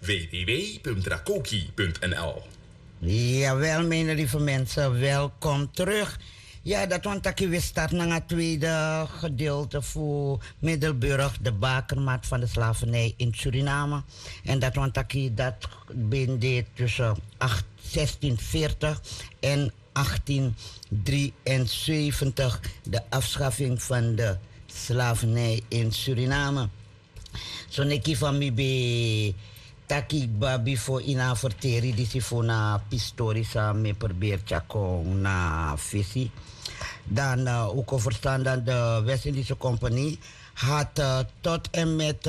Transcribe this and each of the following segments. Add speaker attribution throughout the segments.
Speaker 1: www.rakoki.nl.
Speaker 2: Jawel, mijn lieve mensen, welkom terug. Ja, dat want ik weer start naar het tweede gedeelte voor Middelburg, de bakermat van de slavernij in Suriname. En dat want ik dat deed tussen 1640 en 1873, de afschaffing van de slavernij in Suriname. Zo neki van mij bij takik babi voor ina verteri disi voor na pistorisa me probeer chako na visie. Dan ook overstaan dan de West-Indische Compagnie had tot en met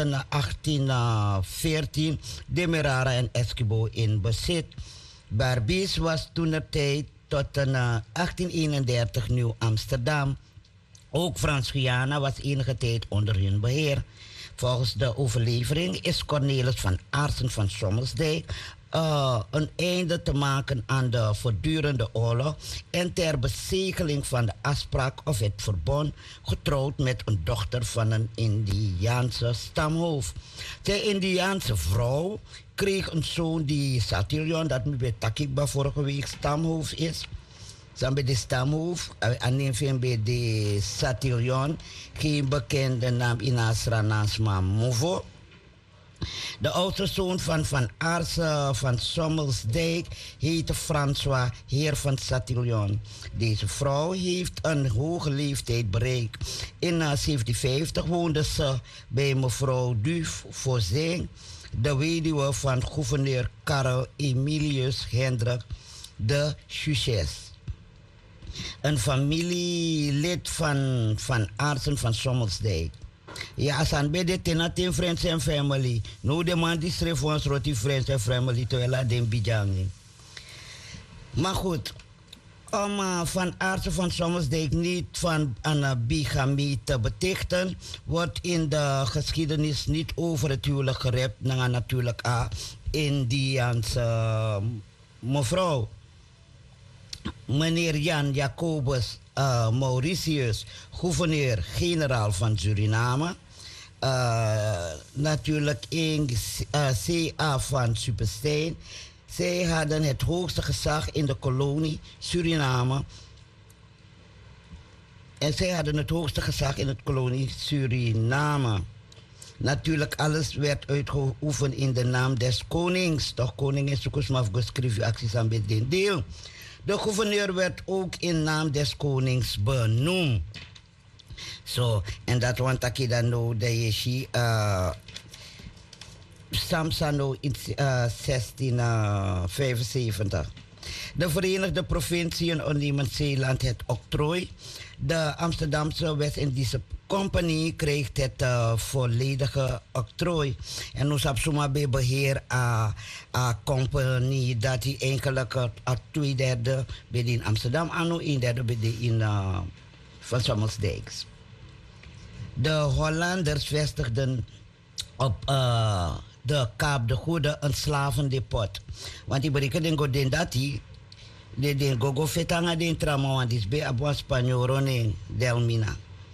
Speaker 2: 1814 Demerara en Esquibo in bezit. Barbies was toentertijd tot 1831 Nieuw Amsterdam. Ook Frans-Guyana was enige tijd onder hun beheer. Volgens de overlevering is Cornelis van Aarsen van Sommelsdijk een einde te maken aan de voortdurende oorlog en ter bezegeling van de afspraak of het verbond getrouwd met een dochter van een Indiaanse stamhoofd. De Indiaanse vrouw kreeg een zoon die Satilion, dat nu bij Takikba vorige week stamhoofd is. Dan bij de stamhoofd, en bij de Satilion, geen bekende naam in Asrana's maar Movo. De oudste zoon van Aarsen van Sommelsdijk heette François, heer van Satilion. Deze vrouw heeft een hoge leeftijd bereikt. In 1750 woonde ze bij mevrouw Duvaucin, de weduwe van gouverneur Karel Emilius Hendrik de Succes. Een familielid van Aarsen van Sommelsdijk. Ja, als aan bij de tenatin friends en family. Nu de man die schreef ons roti friends en family terwijl hij den bijangi. Maar goed, om van Aarsen van Sommelsdijk niet van een bigamie te betichten, wordt in de geschiedenis niet over het huwelijk gerept naar natuurlijk Indiaanse mevrouw. Meneer Jan Jacobus Mauritius, gouverneur-generaal van Suriname. Natuurlijk in C.A. van Superstein. Zij hadden het hoogste gezag in de kolonie Suriname. En zij hadden het hoogste gezag in het kolonie Suriname. Natuurlijk, alles werd uitgeoefend in de naam des konings. Toch koning is ook maar geschreven acties aan dit deel. De gouverneur werd ook in naam des konings benoemd. Zo, en dat want ik dan nou de je Samsano in 1675. De Verenigde Provinciën ondernemen Zeeland het octrooi. De Amsterdamse West-Indische Compagnie krijgt het volledige octrooi. En nu heb je maar bij beheer aan compagnie dat die eigenlijk 2/3 bij in Amsterdam en 1/3 bij in van Sommelsdijks. De Hollanders vestigden op de Kaap de Goede een slavendepot. Want die berekenen den dat die de gogo fetanga den trama want is bij abon Spanjoro in Delmina.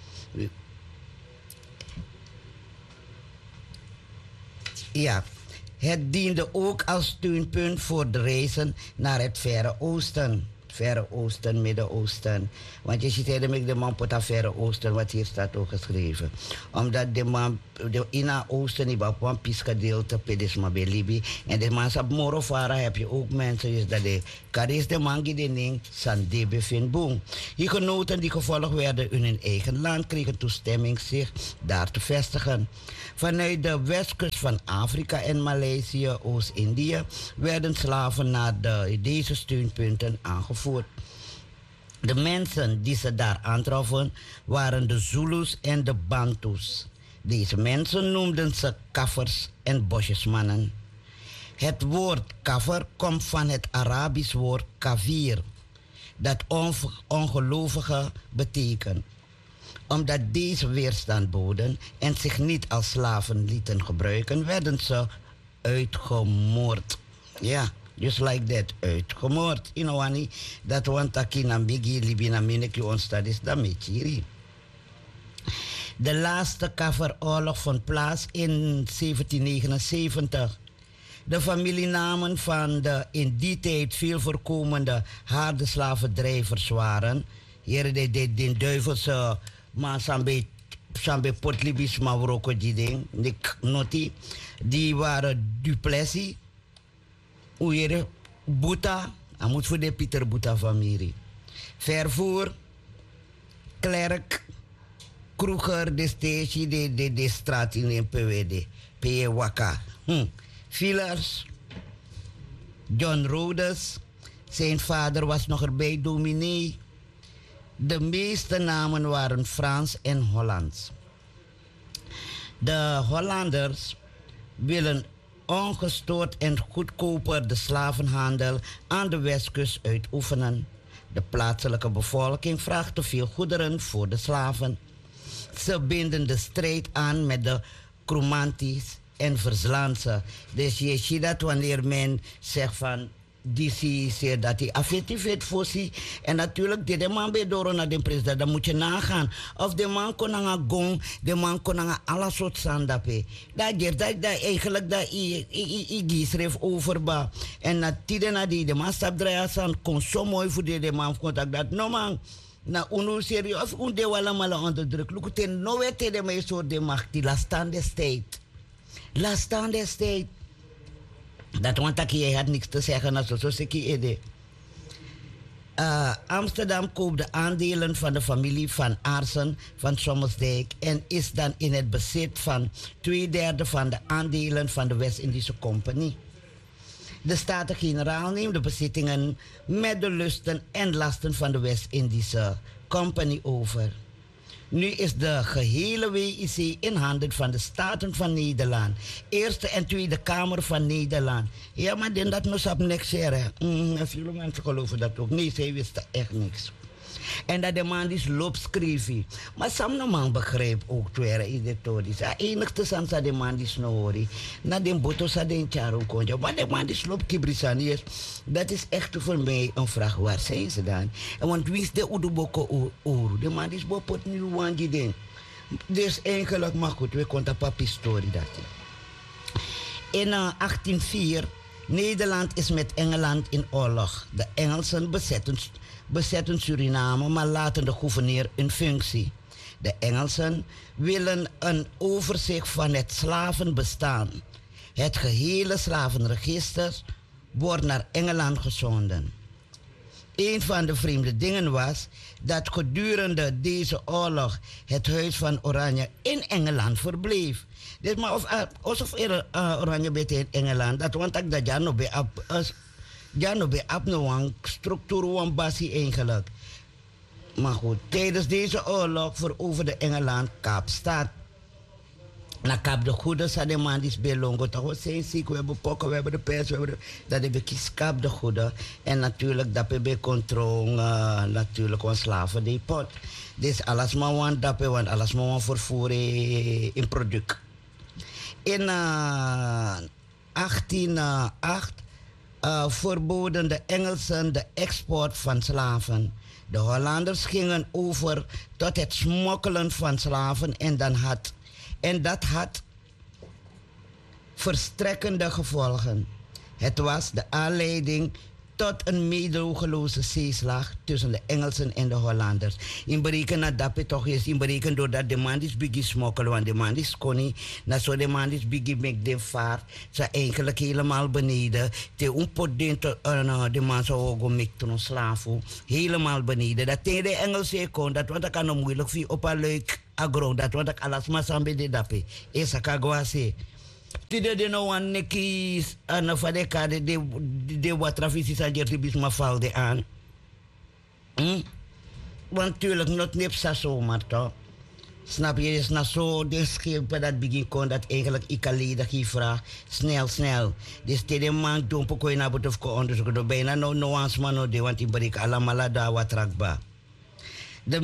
Speaker 2: Ja, het diende ook als steunpunt voor de reizen naar het Verre Oosten. Verre Oosten, Midden-Oosten. Want je ziet helemaal de man op het Verre Oosten, wat hier staat ook geschreven. Omdat de man, in het Oosten, die op een pisgedeelte, pedisma bij Libië. En de man op Morofara heb je ook mensen, dus dat de karis de man die ding, Sandebe Finboom. Die genoten die gevolgd werden in hun eigen land, kregen toestemming zich daar te vestigen. Vanuit de westkust van Afrika en Maleisië, Oost-Indië, werden slaven naar deze steunpunten aangevoerd. De mensen die ze daar aantroffen waren de Zulus en de Bantus. Deze mensen noemden ze kaffers en bosjesmannen. Het woord kaffer komt van het Arabisch woord kafir, dat ongelovige betekent. Omdat deze weerstand boden en zich niet als slaven lieten gebruiken, werden ze uitgemoord. Ja, just like that, uitgemoord. You know, Annie, dat want akina bigi libina mineki ontstaat is dat met. De laatste kafferoorlog vond plaats in 1779. De familienamen van de in die tijd veel voorkomende harde slavendrijvers waren. Hier de duivelse man sambe potlibis mavroko die ding, nik noti. Die waren Duplessis, Oeire, Boeta, en moet voor de Pieter Boeta familie. Vervoer, Klerk, Kroeger, de stage, de straat in een PWD, P. Waka. Villers, John Rhodes, zijn vader was nog erbij, dominee. De meeste namen waren Frans en Hollands. De Hollanders willen ongestoord en goedkoper de slavenhandel aan de westkust uitoefenen. De plaatselijke bevolking vraagt te veel goederen voor de slaven. Ze binden de strijd aan met de Kroemantis en verslaan ze. Dus je ziet dat wanneer men zegt van die zegt dat hij affectief voorzien. En natuurlijk, de man bij door naar de president, dan moet je nagaan. Of de man kon aan gong, de man kon aan alle soort zandape. Dat eigenlijk dat ik schreef over ba. En na tijden na die, de man stap draaien aan, kon zo mooi voor de man contact dat. No man, na unu serieus, of un de wala mala onder druk. Look ten no wete de mij soort de macht, die lastande state. Lastande state. Dat want dat je had niks te zeggen als zo ede. Amsterdam koopt de aandelen van de familie van Aarsen van Sommersdijk en is dan in het bezit van 2/3 van de aandelen van de West-Indische Compagnie. De Staten-Generaal neemt de bezittingen met de lusten en lasten van de West-Indische Compagnie over. Nu is de gehele WIC in handen van de Staten van Nederland. Eerste en Tweede Kamer van Nederland. Ja, maar dat moest op niks zeggen. Veel mensen geloven dat ook. Nee, zij wisten echt niks. En dat de man die loopt schreef. Maar some man begreep ook twee editories. Het enigste sans dat de man die snori. Na de boto sa de charo konja. Maar de man die loopt kibrisaniers. Dat is echt voor mij een vraag. Waar zijn ze dan? En want wie is de uduboko oru? De man die bopot niet wangi den. Dus eigenlijk maar goed. We konden papi story dat. In 1804 Nederland is met Engeland in oorlog. De Engelsen bezetten Suriname, maar laten de gouverneur in functie. De Engelsen willen een overzicht van het slavenbestaan. Het gehele slavenregister wordt naar Engeland gezonden. Een van de vreemde dingen was dat gedurende deze oorlog het Huis van Oranje in Engeland verbleef. Dus maar alsof Oranje beetje in Engeland, dat want ik dat ja nog bij een structuur van basie eigenlijk. Maar goed, tijdens deze oorlog veroverde Engeland Kaapstad. Na Kaap de Goede zat de man die is bij Longo. Toch zijn ziek, we hebben pokken, we hebben de pers, dat hebben kies Kaap de Goede. En natuurlijk dat we bij controle, natuurlijk een slavendepot. Dus alles maar want dat we, want alles maar vervoeren in product. In 1808 verboden de Engelsen de export van slaven. De Hollanders gingen over tot het smokkelen van slaven en dat had verstrekkende gevolgen. Het was de aanleiding tot een meedogenloze zeeslag tussen de Engelsen en de Hollanders. In berekenen dat het toch is, in berekenen doordat de man is biggie smokkelen, want de man is koning, na zo de man is biggie met de vaart, ze eigenlijk helemaal beneden. Te unpodden de man zou ook met een slaaf, helemaal beneden. Dat tegen de Engelsen kon, dat wat ik kan moeilijk vind op een leuk agro, dat wat ik alles maar samen de dappen. Is ik agwase. Tide de no one nekis en van de kade de wat trafisi sa jerti bis ma valde aan. Want tuurlijk not nip sa zomaar toch. Snap je, is na zo de schepen dat begin kon dat eigenlijk ik alleen dat je vraag snel. Dus tide man doen poko in abot of ko onderzoek do bijna no ans man no de want in berik allemaal daar wat trakba. De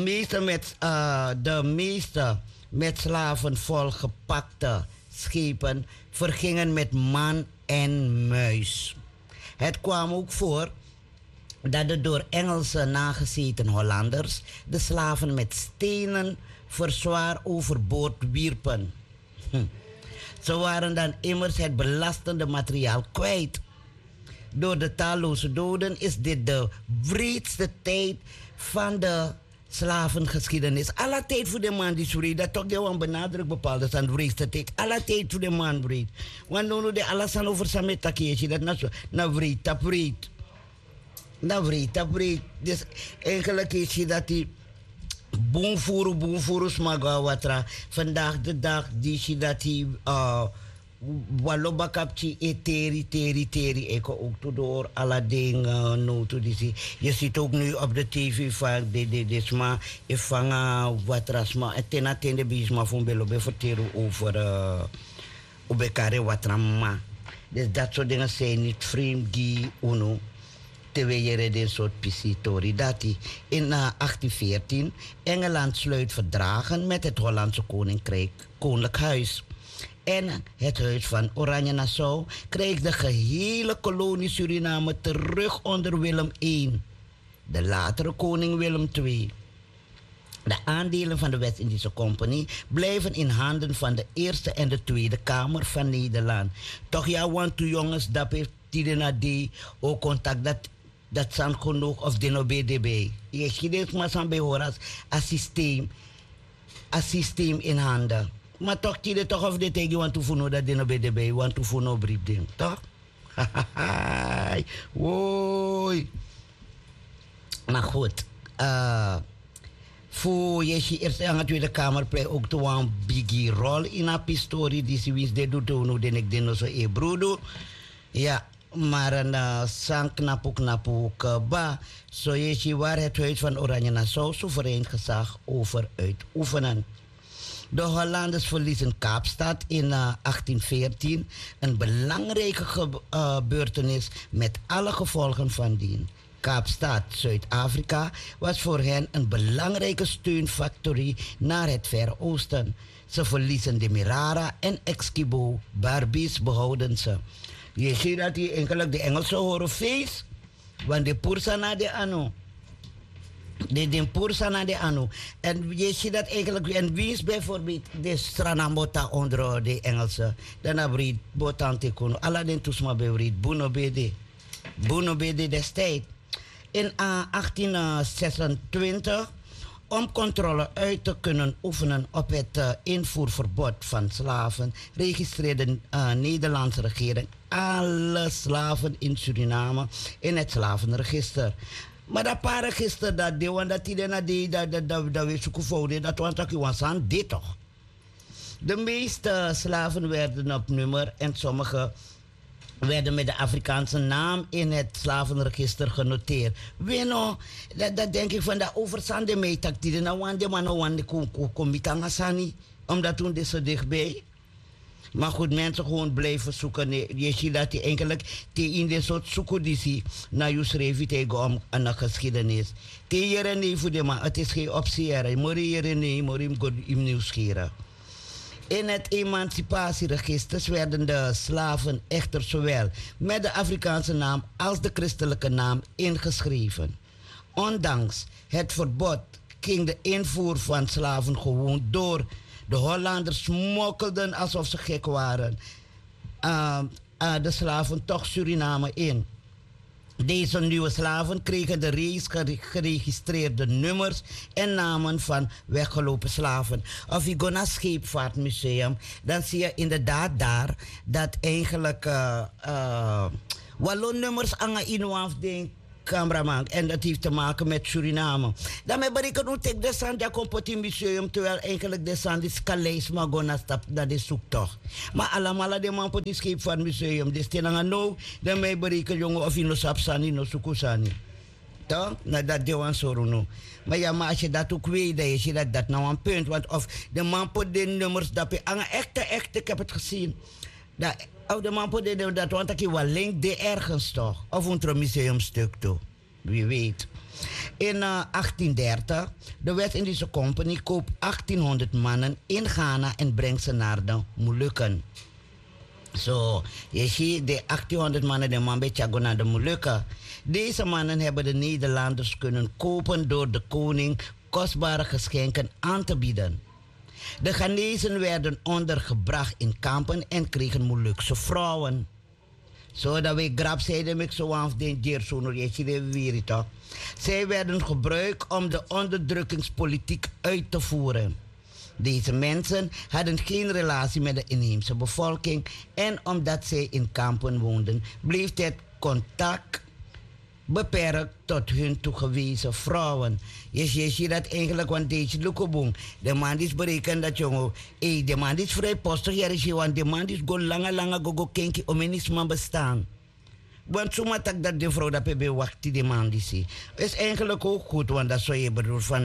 Speaker 2: meeste met slaven volgepakte schepen vergingen met man en muis. Het kwam ook voor dat de door Engelsen nagezeten Hollanders de slaven met stenen verzwaar overboord wierpen. Ze waren dan immers het belastende materiaal kwijt. Door de talloze doden is dit de wreedste tijd van de slavengeschiedenis. Alle tijd voor de man die wreed, dat toch de benadruk bepaald is aan de wreedste tijd. Alle tijd voor de man wreed. Want nu de alles aan over samen takje, dat na wreed, tap wreed. Na wreed, tap wreed. Dus eigenlijk is je dat die boomvoeren smaga watra. Vandaag de dag die dat die walobakapchi teri. Ik ook toe door alle dingen no to die. Je ziet ook nu op de tv van de sma ifanga watra sma etena tende bisma van belo be verteren over obekare watra ma. Dus dat soort dingen zijn niet vreemd die uno. Terwijl je een soort pisitori dati. In 1814 Engeland sluit verdragen met het Hollandse Koninkrijk, Koninklijk Huis. En het Huis van Oranje-Nassau kreeg de gehele kolonie Suriname terug onder Willem I, de latere koning Willem II. De aandelen van de West-Indische Compagnie blijven in handen van de Eerste en de Tweede Kamer van Nederland. Toch ja, want toen jongens, dat heeft die die ook contact dat zijn genoeg of de BDB. Je schiet maar aan bij horen als systeem in handen. Maar toch die toch of de tegen want to funo dat de BDB want to funo brief ding, toch? Woi. Maar goed, voor je eerst aan de Tweede Kamer play ook toe een biggie rol in een historie die ze wist de doet nu den ik den zo broeder. Ja. Maar een sang knapu ba. Zo je waar het Huis van Oranje-Nassau soeverein gezag over uitoefenen. De Hollanders verliezen Kaapstad in 1814. Een belangrijke gebeurtenis met alle gevolgen van dien. Kaapstad, Zuid-Afrika, was voor hen een belangrijke steunfactorie naar het Verre Oosten. Ze verliezen de Mirara en Esquibo, Barbies behouden ze. Je ziet dat die eigenlijk de Engelsen horen feest, want de Pursana de Ano. De Pursana de Ano. En je ziet dat eigenlijk, en wie is bijvoorbeeld de Stranambota onder de Engelsen? Dan hebben we Botante Kuno, Aladdin Toesma Bevriend, Buno Bede destijds. In 1826, om controle uit te kunnen oefenen op het invoerverbod van slaven, registreerde de Nederlandse regering alle slaven in Suriname in het slavenregister. Maar dat paar register dat de want dat die dat we zoeken voor dat want dat was aan dit toch. De meeste slaven werden op nummer en sommige werden met de Afrikaanse naam in het slavenregister genoteerd. Weno, dat denk ik van dat overzande meetak die na wande man wande komitanga sani, omdat toen dit zo dichtbij. Maar goed, mensen gewoon blijven zoeken. Je ziet dat die eigenlijk in dit soort zoeken die ze naar je schreef tegen om aan de geschiedenis. Tegen nee voor de man, het is geen optie. Morie nee, morie god im nieuwsgieren. In het emancipatieregister werden de slaven echter zowel met de Afrikaanse naam als de christelijke naam ingeschreven. Ondanks het verbod ging de invoer van slaven gewoon door. De Hollanders smokkelden alsof ze gek waren de slaven toch Suriname in. Deze nieuwe slaven kregen de reeds geregistreerde nummers en namen van weggelopen slaven. Of je gaat naar het Scheepvaartmuseum, dan zie je inderdaad daar dat eigenlijk wallonnummers aan een afdeling cameraman. En dat heeft te maken met Suriname. Daarmee ben ik het ook de Sand, dat komt op het museum, terwijl eigenlijk de Sand is Calais, maar gewoon dat is zoektocht. Maar allemaal de man op het Scheepvaartmuseum, dus ten aan nou, daarmee ben ik jongen of in de Sapsani, no Sukusani. Toch? Nou, dat de wan soro. Maar ja, maar als je dat ook weet, dan is je dat nou een punt. Want of de man op de nummers, dat je echte, ik heb het gezien. Dat, of de man op de nummers, dat want ik wel link de ergens toch. Of een museumstuk toe. Wie weet. In 1830, de West-Indische Compagnie koopt 1800 mannen in Ghana en brengt ze naar de Molukken. Zo, je ziet de 1800 mannen de man beetje gaan naar de Molukken. Deze mannen hebben de Nederlanders kunnen kopen door de koning kostbare geschenken aan te bieden. De Ghanese werden ondergebracht in kampen en kregen Molukse vrouwen. Zodat we grap zeiden met zo'n den Jersonor, je ziet het weer toch. Zij werden gebruikt om de onderdrukkingspolitiek uit te voeren. Deze mensen hadden geen relatie met de inheemse bevolking en omdat zij in kampen woonden, bleef het contact beperkt tot hun toegewezen vrouwen. Je ziet dat eigenlijk, want deze lukoboom, de man is berekend dat jongen, de man is vrijpostig, want de man is go lange go kenki om in man bestaan. Want zo maakt dat de vrouw dat bij wacht die man die zie. Is eigenlijk ook goed, want dat zou je bedoel van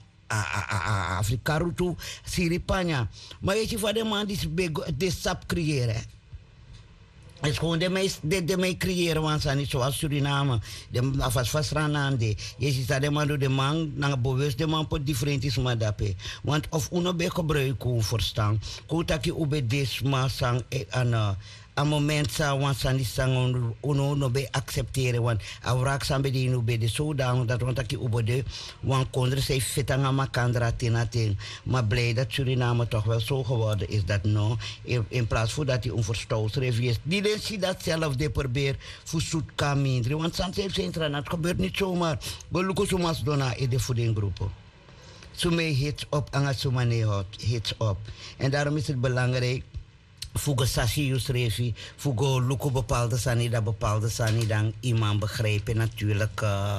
Speaker 2: Afrika route, Siripanya. Maar je ziet van de man die de sap creëren. Het is gewoon de mij creëren, want ze niet zoals Suriname. De afas vastranande. Je ziet dat de man door de man, naar bewust de man pot different is maar dat. Want of uno be gebruiken verstaan. Goed dat je ube desma sang aan een moment zou want ze niet sang uno no be accepteren. Want awrak sang be die ube de zodanig dat want dat je ube de want kondre zei fitanga makandra tenating. Maar blij dat Suriname toch wel zo geworden is dat no. In plaats van dat hij onverstoot is. Die den zie dat zelf de probeer voor zoet kan minderen. Want soms heeft zijn het gebeurt niet zomaar. We lukken zomaar dona in de voedinggroepen. Zo mee hits op en zo manier hits op. En daarom is het belangrijk voor Sassius Revi, voor lukken bepaalde sani, dat bepaalde sani dan iemand begrijpen natuurlijk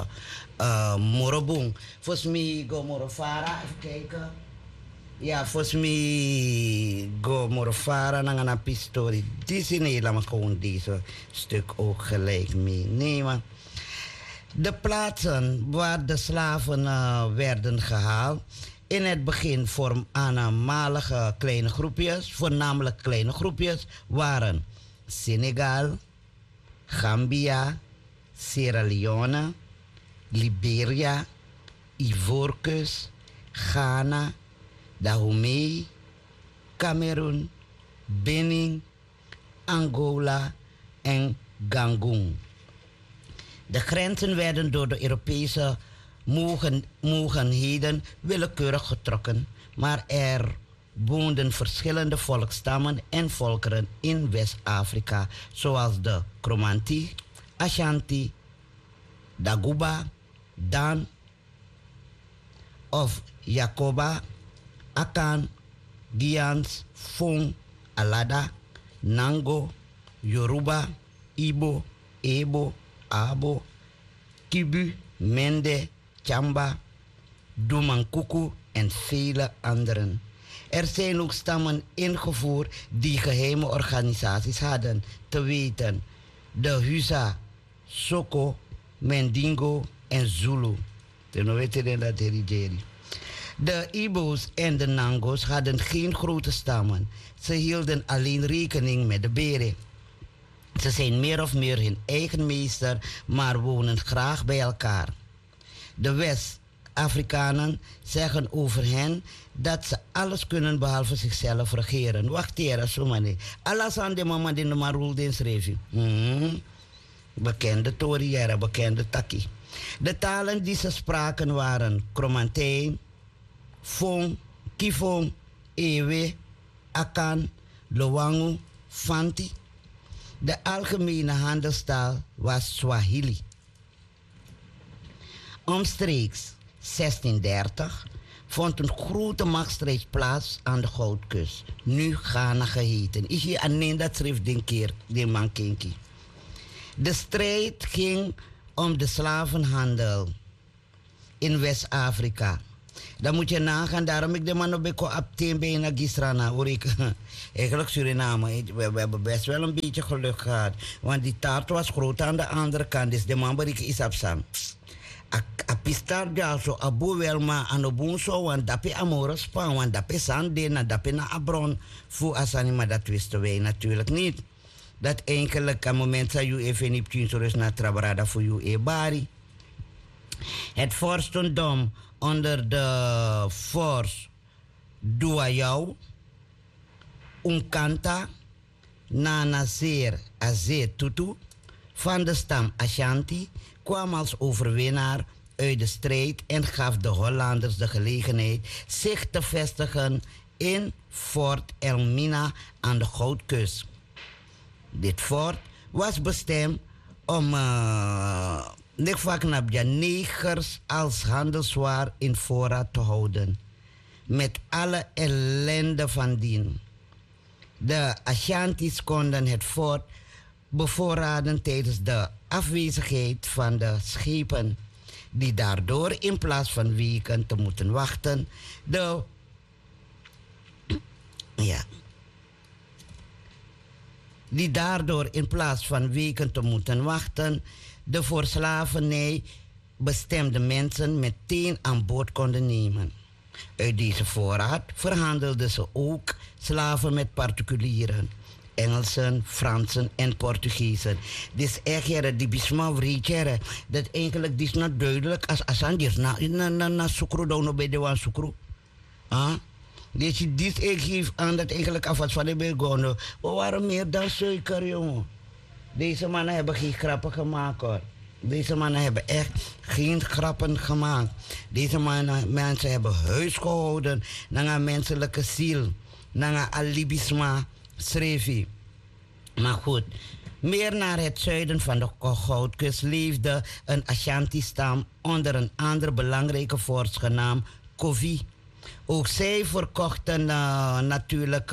Speaker 2: morobong. Volgens mij go morofara, even kijken. Ja, volgens mij go morofara naar een pistori. Die is in Nederland gewoon deze stuk ook gelijk meenemen. De plaatsen waar de slaven werden gehaald, in het begin aanmalige kleine groepjes, voornamelijk kleine groepjes, waren Senegal, Gambia, Sierra Leone, Liberia, Ivoorkust, Ghana, Dahomey, Cameroen, Benin, Angola en Gabon. De grenzen werden door de Europese mogendheden willekeurig getrokken, maar er woonden verschillende volksstammen en volkeren in West-Afrika, zoals de Kromanti, Ashanti, Daguba, Dan of Yakoba, Akan, Gians, Fon, Alada, Nango, Yoruba, Ibo, Ebo, Abo, Kibu, Mende, Chamba, Dumankuku en vele anderen. Er zijn ook stammen ingevoerd die geheime organisaties hadden, te weten de Husa, Soko, Mendingo en Zulu. De Ibo's en de Nango's hadden geen grote stammen. Ze hielden alleen rekening met de beren. Ze zijn meer of meer hun eigen meester, maar wonen graag bij elkaar. De West-Afrikanen zeggen over hen dat ze alles kunnen behalve zichzelf regeren. Wacht hier, zo maar niet. Alles aan de mama die de marul den schreef. Bekende Toriëra, bekende Taki. De talen die ze spraken waren Kromantijn, Fon, Kifon, Ewe, Akan, Lowangu, Fanti. De algemene handelstaal was Swahili. Omstreeks 1630 vond een grote machtsstrijd plaats aan de Goudkust, nu Ghana geheten. Is hier alleen dat schrift den keer, de man kinky. De strijd ging om de slavenhandel in West-Afrika. Dan moet je nagaan, daarom ik de man op beko apteen bij naar Gisrana, hoor ik. Eigenlijk Suriname, we hebben best wel een beetje geluk gehad. Want die taart was groot aan de andere kant, dus de man bereik is absam. A pistar ja so abu welma anobun so want dape amoros span want dape sande na dape na abron fu asani maar dat wisten wij natuurlijk niet. Dat enkele moment zou je even niet tjinsoros na trabrada voor je ebari. Het vorstendom onder de vorst Duayau, Unkanta, Nanazer Azee Tutu van de stam Ashanti kwam als overwinnaar uit de strijd en gaf de Hollanders de gelegenheid zich te vestigen in Fort Elmina aan de Goudkust. Dit fort was bestemd om negers als handelswaar in voorraad te houden, met alle ellende van dien. De Ashantis konden het fort bevoorraden tijdens de afwezigheid van de schepen, die daardoor in plaats van weken te moeten wachten, de voor slavernij bestemde mensen meteen aan boord konden nemen. Uit deze voorraad verhandelden ze ook slaven met particulieren, Engelsen, Fransen en Portugezen. Dit is echt die bismavrietje, dat eigenlijk is not duidelijk als Asandir na sukru dono bij de wan sukru. Dus dit geeft aan dat eigenlijk af van de begonnen. We waren meer dan suiker, jongen. Deze mannen hebben geen grappen gemaakt, hoor. Deze mannen hebben echt geen grappen gemaakt. Deze mensen hebben huis gehouden naar een menselijke ziel, naar een alibisma, schreef. Maar goed, meer naar het zuiden van de Goudkust leefde een Ashanti-stam onder een andere belangrijke vorst genaamd Kovi. Ook zij verkochten natuurlijk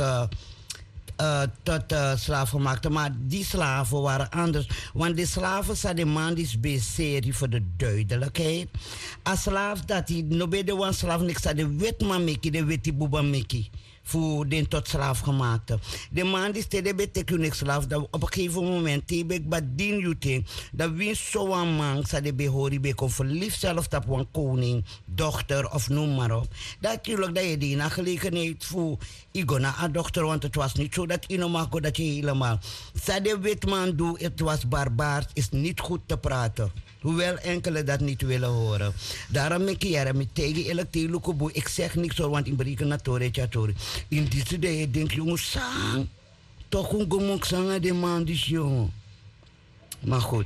Speaker 2: tot slavenmarkten, maar die slaven waren anders. Want die slaven zijn de man die is serie voor de duidelijkheid. Als slaaf dat hij, no bij de one slaaf niks aan de wet man meki, de wet die boeba meki. Voor den tot slaaf gemaakte. De man die stede betekent niks slaaf, dat op een gegeven moment, die bek badin juting, dat wint zo'n man, zou de behori beko verliefd zelf op een koning, dochter of noem maar op. Natuurlijk dat je die na gelegenheid voor Igona een dochter, want het was niet zo dat je mag dat je helemaal. Zou de witman doen, het was barbaars, is niet goed te praten. Hoewel enkele dat niet willen horen. Daarom ben ik met tegen elektriciteit. Ik zeg niks hoor, want ik bereken naar Torre. In deze dag denk ik, jongens, sang. Toch een gemok zangen de man dus, jongen. Maar goed.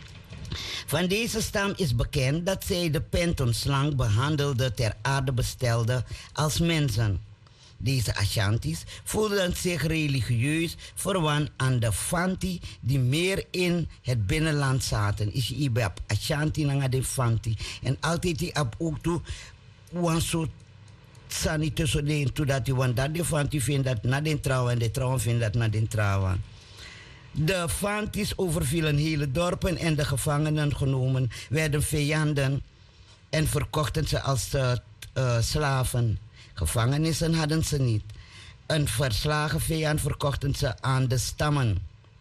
Speaker 2: Van deze stam is bekend dat zij de pentonslang behandelde ter aarde bestelde als mensen. Deze Ashantis voelden zich religieus verwant aan de Fanti die meer in het binnenland zaten. Is je bij Ashanti naar de Fanti. En altijd die op ook toe, een soort sanite zo de dat die want dat de Fanti vindt dat na den trouwen en de trouwen vindt dat na den trouwen. De Fantis overvielen hele dorpen en de gevangenen genomen werden vijanden en verkochten ze als slaven. Gevangenissen hadden ze niet. Een verslagen vijand verkochten ze aan de stammen.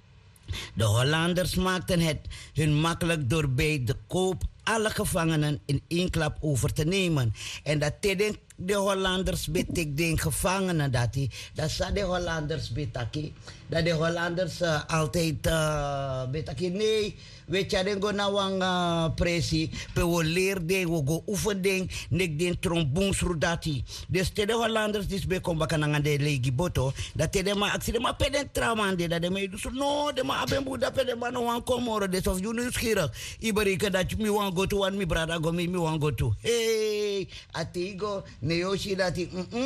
Speaker 2: De Hollanders maakten het hun makkelijk door bij de koop alle gevangenen in één klap over te nemen. En dat deden de Hollanders betekent gevangenen dat zijn de Hollanders betaki. Dat de Hollanders altijd betaki. Nee, weet je, dan go na wang pressie, pe we leerde, we go oefenen, nek den tromboens rudati. Dus de Hollanders die bekom bakan aan de legi boto, dat de ma actie de ma peden tramande, dat de me dus no, de ma abembu dat peden ma no wan komoro, dus of you nieuwsgierig. Iberike dat me wan go to one, mi brada go me wan go to. Hey, atigo, neoshi dat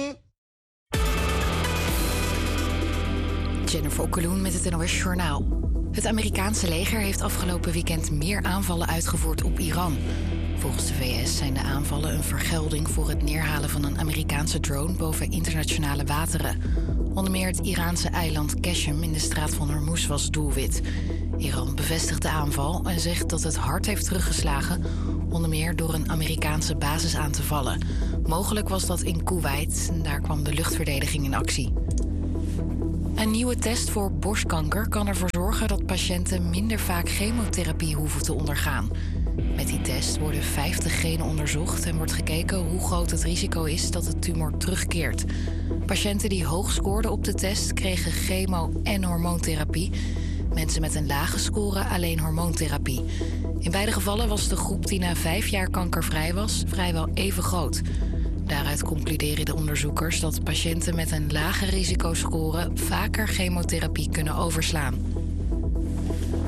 Speaker 1: Jennifer Okkeloen met het NOS Journaal. Het Amerikaanse leger heeft afgelopen weekend meer aanvallen uitgevoerd op Iran. Volgens de VS zijn de aanvallen een vergelding voor het neerhalen van een Amerikaanse drone boven internationale wateren. Onder meer het Iraanse eiland Qashem in de straat van Hormuz was doelwit. Iran bevestigt de aanval en zegt dat het hard heeft teruggeslagen, onder meer door een Amerikaanse basis aan te vallen. Mogelijk was dat in Kuwait en daar kwam de luchtverdediging in actie. Een nieuwe test voor borstkanker kan ervoor zorgen dat patiënten minder vaak chemotherapie hoeven te ondergaan. Met die test worden 50 genen onderzocht en wordt gekeken hoe groot het risico is dat de tumor terugkeert. Patiënten die hoog scoorden op de test kregen chemo- en hormoontherapie. Mensen met een lage score alleen hormoontherapie. In beide gevallen was de groep die na 5 jaar kankervrij was vrijwel even groot. Daaruit concluderen de onderzoekers dat patiënten met een lage risicoscore vaker chemotherapie kunnen overslaan.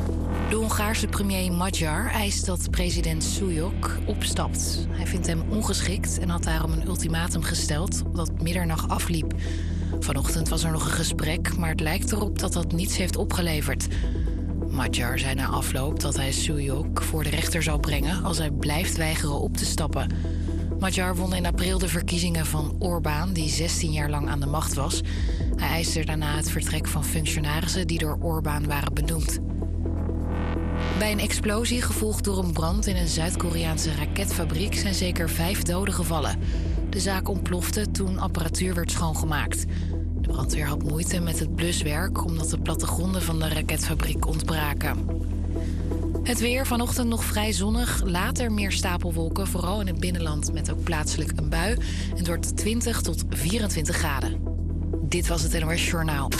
Speaker 1: De Hongaarse premier Magyar eist dat president Šujok opstapt. Hij vindt hem ongeschikt en had daarom een ultimatum gesteld dat middernacht afliep. Vanochtend was er nog een gesprek, maar het lijkt erop dat dat niets heeft opgeleverd. Magyar zei na afloop dat hij Šujok voor de rechter zal brengen als hij blijft weigeren op te stappen. Magyar won in april de verkiezingen van Orbán, die 16 jaar lang aan de macht was. Hij eiste daarna het vertrek van functionarissen die door Orbán waren benoemd. Bij een explosie gevolgd door een brand in een Zuid-Koreaanse raketfabriek zijn zeker 5 doden gevallen. De zaak ontplofte toen apparatuur werd schoongemaakt. De brandweer had moeite met het bluswerk omdat de plattegronden van de raketfabriek ontbraken. Het weer vanochtend nog vrij zonnig, later meer stapelwolken, vooral in het binnenland met ook plaatselijk een bui. En het wordt 20 tot 24 graden. Dit was het NOS Journaal.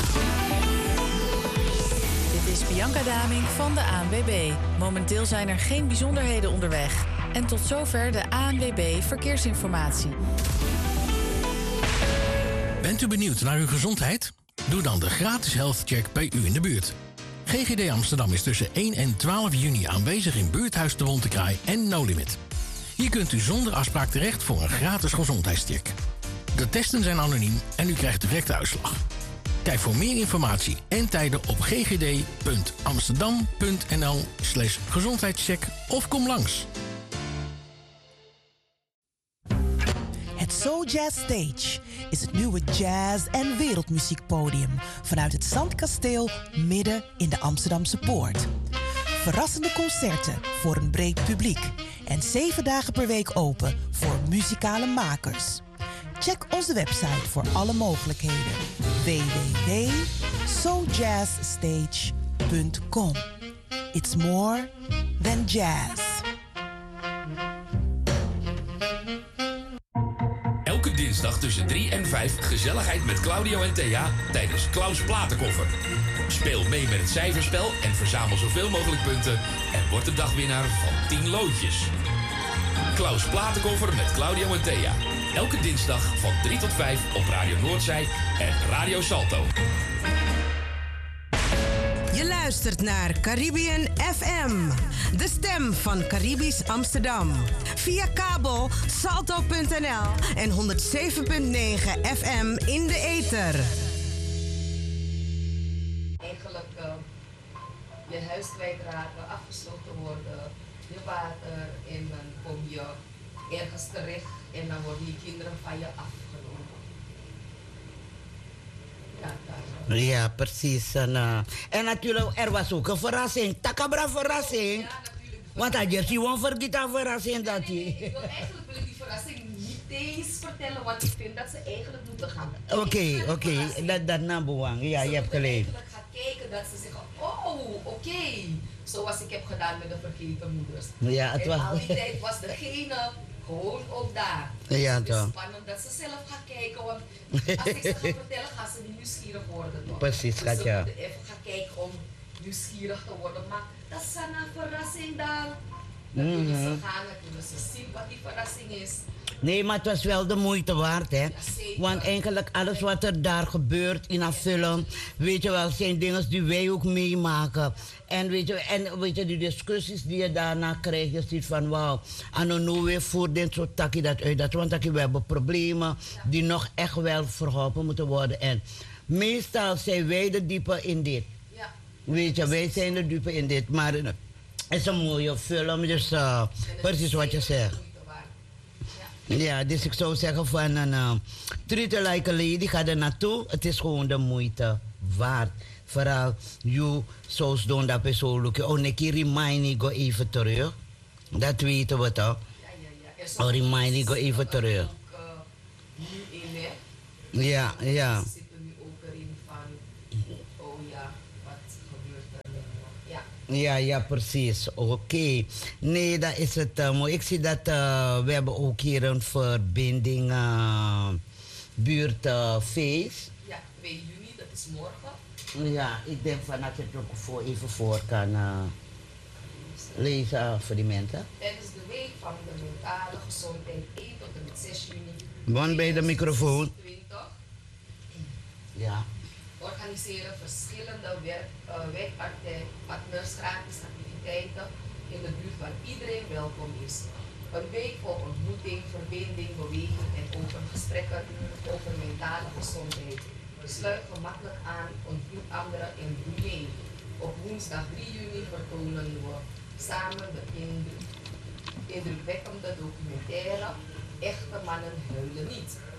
Speaker 3: Dit is Bianca Damink van de ANWB. Momenteel zijn er geen bijzonderheden onderweg. En tot zover de ANWB Verkeersinformatie.
Speaker 4: Bent u benieuwd naar uw gezondheid? Doe dan de gratis health check bij u in de buurt. GGD Amsterdam is tussen 1 en 12 juni aanwezig in buurthuis De Wontekraai en No Limit. Hier kunt u zonder afspraak terecht voor een gratis gezondheidscheck. De testen zijn anoniem en u krijgt direct de uitslag. Kijk voor meer informatie en tijden op ggd.amsterdam.nl/gezondheidscheck of kom langs.
Speaker 5: Het Soul Jazz Stage is het nieuwe jazz- en wereldmuziekpodium vanuit het Zandkasteel midden in de Amsterdamse Poort. Verrassende concerten voor een breed publiek en 7 dagen per week open voor muzikale makers. Check onze website voor alle mogelijkheden: www.souljazzstage.com. It's more than jazz.
Speaker 6: Elke dinsdag tussen 3 en 5 gezelligheid met Claudio en Thea tijdens Klaus Platenkoffer. Speel mee met het cijferspel en verzamel zoveel mogelijk punten en word de dagwinnaar van 10 loodjes. Klaus Platenkoffer met Claudio en Thea. Elke dinsdag van 3 tot 5 op Radio Noordzij en Radio Salto.
Speaker 7: Je luistert naar Caribbean FM, de stem van Caribisch Amsterdam. Via kabel salto.nl en 107.9 FM in de ether.
Speaker 8: Eigenlijk je huis kwijtraken, afgesloten worden, je water en dan kom je ergens terecht en dan worden je kinderen van je afgenomen.
Speaker 2: Ja, precies. En natuurlijk, er was ook een verrassing. Takabra verrassing.
Speaker 8: Ja, natuurlijk.
Speaker 2: Want had je gewoon vergeten verrassing dat je...
Speaker 8: Nee, eigenlijk wil ik die verrassing niet eens vertellen, want ik vind dat ze eigenlijk moeten gaan.
Speaker 2: Oké. Dat naboang. Ja, je hebt gelijk.
Speaker 8: Ze moeten gaan kijken dat ze zeggen, oké. Zoals ik heb gedaan met de vergeten moeders.
Speaker 2: Ja, het was...
Speaker 8: En al die tijd was degene gewoon ook daar.
Speaker 2: Ja,
Speaker 8: dus het is
Speaker 2: toch.
Speaker 8: spannend dat ze zelf gaan kijken, want als ik ze ga vertellen, gaan ze niet nieuwsgierig worden. Toch?
Speaker 2: Precies,
Speaker 8: dus
Speaker 2: schat,
Speaker 8: ze
Speaker 2: ja.
Speaker 8: moeten even gaan kijken om nieuwsgierig te worden. Maar dat is een verrassing dan. Dan kunnen ze gaan, dan kunnen ze zien wat die verrassing is.
Speaker 2: Nee, maar het was wel de moeite waard, hè.
Speaker 8: Ja, zeker.
Speaker 2: Want eigenlijk alles wat er daar gebeurt in een film, weet je wel, zijn dingen die wij ook meemaken. En weet je, die discussies die je daarna krijgt, je ziet van wauw, en nu weer voert dit soort takkie dat uit. Dat, want we hebben problemen die nog echt wel verholpen moeten worden. En meestal zijn wij de diepe in dit.
Speaker 8: Ja.
Speaker 2: Weet je, wij zijn de diepe in dit. Maar het is een mooie film, dus precies wat je zegt. Ja, dus ik zou zeggen van treat it like a lady, ga er naartoe. Het is gewoon de moeite waard. Vooral, you zoals doen dat we zo lukken. Oh, Nicky, remind me, go even terug. Dat weten we toch?
Speaker 8: Ja.
Speaker 2: Oh, remind me, go even terug.
Speaker 8: Nu in, hè?
Speaker 2: Ja.
Speaker 8: Ze zitten nu ook erin van, oh ja, wat gebeurt er nu nog? Ja.
Speaker 2: Ja, precies. Oké. Nee, dat is het mooi. Ik zie dat we hebben ook hier een verbinding buurtfeest.
Speaker 8: Ja, 2 juni, dat is morgen.
Speaker 2: Ja, ik denk van dat je het ook even voor kan lezen voor die mensen.
Speaker 8: Tijdens de week van de mentale gezondheid 1 tot en met 6 juni.
Speaker 2: Want bij de microfoon.
Speaker 8: 2020.
Speaker 2: Ja.
Speaker 8: organiseren verschillende werkpartners gratis activiteiten in de buurt waar iedereen welkom is. Een week vol ontmoeting, verbinding, beweging en open gesprekken over mentale gezondheid. Sluit gemakkelijk aan, ontmoet anderen en doe mee. Op woensdag 3 juni vertonen we samen de indrukwekkende documentaire Echte Mannen Huilen Niet.